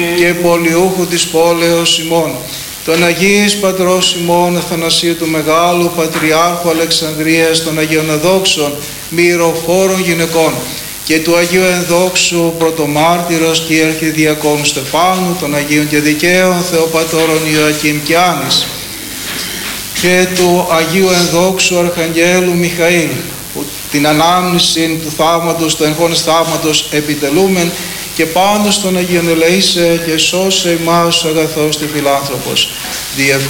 και πολιούχου της πόλεως ημών, τον Αγίης Πατρός ημών Αθανασίου του Μεγάλου Πατριάρχου Αλεξανδρίας, των Αγίων Ενδόξων μυροφόρων γυναικών και του Αγίου Ενδόξου Πρωτομάρτυρος και Αρχιδιακόνου Στεφάνου, των Αγίων και Δικαίων Θεοπατώρων Ιωακήμ και Άνης και του Αγίου Ενδόξου Αρχαγγέλου Μιχαήλ, που την ανάμνηση του θαύματος, του εγχώνες θαύματος επιτελούμεν, και πάνω στον Αγίον ελεήσε και σώσε ημάς ο αγαθός και φιλάνθρωπος.